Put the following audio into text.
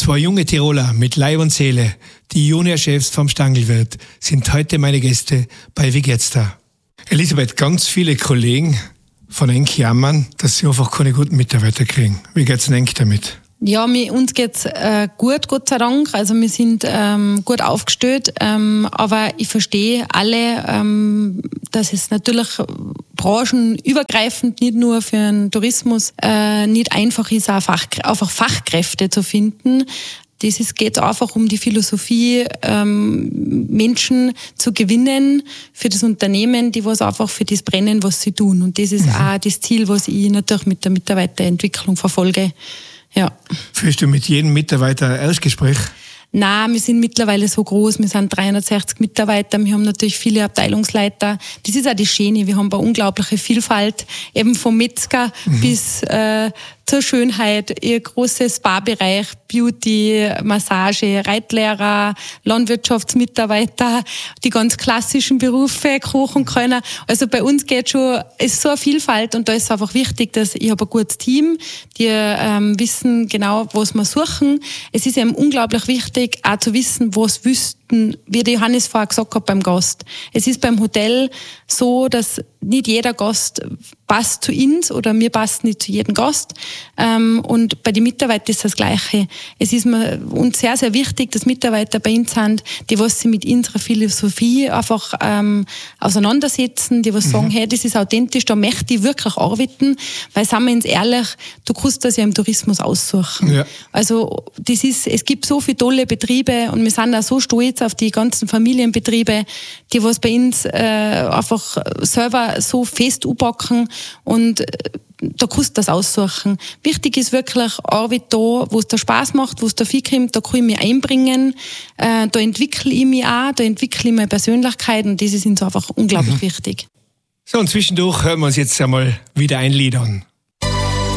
Zwei junge Tiroler mit Leib und Seele, die Juniorchefs vom Stangelwirt, sind heute meine Gäste bei Wie geht's da? Elisabeth, ganz viele Kollegen von Enk jammern, dass sie einfach keine guten Mitarbeiter kriegen. Wie geht's denn Enk damit? Ja, uns geht's gut, Gott sei Dank. Also wir sind gut aufgestellt, aber ich verstehe alle, dass es natürlich branchenübergreifend, nicht nur für den Tourismus, nicht einfach ist, auch einfach Fachkräfte zu finden. Geht einfach um die Philosophie, Menschen zu gewinnen für das Unternehmen, die was einfach für das brennen, was sie tun. Und das ist auch das Ziel, was ich natürlich mit der Mitarbeiterentwicklung verfolge. Ja. Führst du mit jedem Mitarbeiter ein Erstgespräch? Nein, wir sind mittlerweile so groß, wir sind 360 Mitarbeiter, wir haben natürlich viele Abteilungsleiter. Das ist auch das Schöne, wir haben eine unglaubliche Vielfalt, eben vom Metzger bis zur Schönheit, ihr großes Spa-Bereich, Beauty, Massage, Reitlehrer, Landwirtschaftsmitarbeiter, die ganz klassischen Berufe, kochen können. Also bei uns ist so eine Vielfalt und da ist es einfach wichtig, dass ich habe ein gutes Team, die wissen genau, was wir suchen. Es ist eben unglaublich wichtig, auch zu wissen, was wüssten, wie der Johannes vorher gesagt hat beim Gast. Es ist beim Hotel so, dass nicht jeder Gast passt zu uns oder wir passen nicht zu jedem Gast. Und bei den Mitarbeitern ist das Gleiche. Es ist uns sehr, sehr wichtig, dass Mitarbeiter bei uns sind, die was sich mit unserer Philosophie einfach auseinandersetzen, die was sagen, hey, das ist authentisch, da möchte ich wirklich arbeiten, weil, sagen wir uns ehrlich, du kannst das ja im Tourismus aussuchen. Ja. Also es gibt so viele tolle Betriebe und wir sind auch so stolz auf die ganzen Familienbetriebe, die was bei uns einfach selber so fest anpacken und da kannst du das aussuchen. Wichtig ist wirklich Arbeit da, wo es dir Spaß macht, wo es dir viel kommt, da kann ich mich einbringen, da entwickle ich mich auch, da entwickle ich meine Persönlichkeit und das ist uns einfach unglaublich wichtig. So, und zwischendurch hören wir uns jetzt einmal wieder ein Lied an.